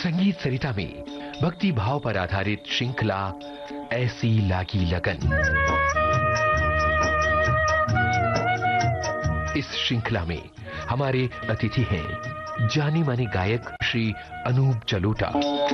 संगीत सरिता में भक्ति भाव पर आधारित श्रृंखला ऐसी लागी लगन। इस श्रृंखला में हमारे अतिथि हैं जाने माने गायक श्री अनूप जलोटा।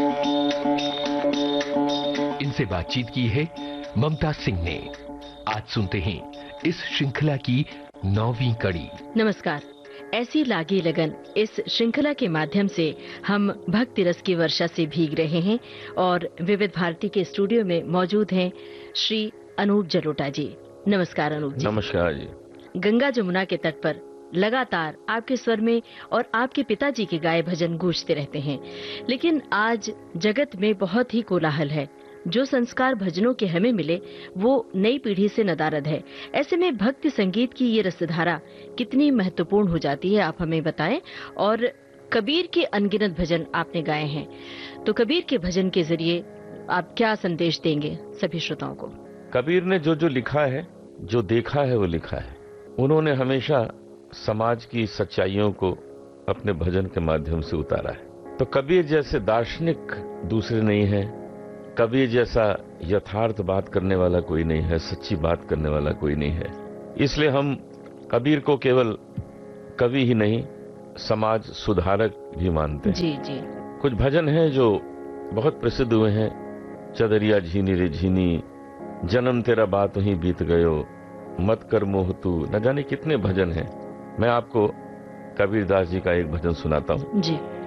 इनसे बातचीत की है ममता सिंह ने। आज सुनते हैं इस श्रृंखला की 9वीं कड़ी। नमस्कार। ऐसी लागी लगन इस श्रृंखला के माध्यम से हम भक्ति रस की वर्षा से भीग रहे हैं और विविध भारती के स्टूडियो में मौजूद हैं श्री अनूप जलोटा जी। नमस्कार अनूप जी। नमस्कार जी। गंगा जमुना के तट पर लगातार आपके स्वर में और आपके पिताजी के गाए भजन गूंजते रहते हैं, लेकिन आज जगत में बहुत ही कोलाहल है। जो संस्कार भजनों के हमें मिले वो नई पीढ़ी से नदारद है। ऐसे में भक्ति संगीत की ये रसधारा कितनी महत्वपूर्ण हो जाती है, आप हमें बताएं। और कबीर के अनगिनत भजन आपने गाए हैं, तो कबीर के भजन के जरिए आप क्या संदेश देंगे सभी श्रोताओं को? कबीर ने जो जो लिखा है, जो देखा है वो लिखा है। उन्होंने हमेशा समाज की सच्चाइयों को अपने भजन के माध्यम से उतारा है। तो कबीर जैसे दार्शनिक दूसरे नहीं है, कबीर जैसा यथार्थ बात करने वाला कोई नहीं है, सच्ची बात करने वाला कोई नहीं है। इसलिए हम कबीर को केवल कवि ही नहीं, समाज सुधारक भी मानते हैं। जी जी। कुछ भजन हैं जो बहुत प्रसिद्ध हुए हैं। चदरिया झीनी रे झीनी, जन्म तेरा बात ही बीत गयो, मत कर मोह तू, न जाने कितने भजन हैं। मैं आपको कबीरदास जी का एक भजन सुनाता हूँ। जी।